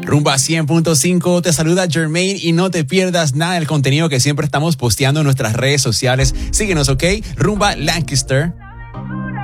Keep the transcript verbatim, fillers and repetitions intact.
Rumba cien punto cinco, te saluda Jermaine y no te pierdas nada del contenido que siempre estamos posteando en nuestras redes sociales. Síguenos, ¿ok? Rumba Lancaster.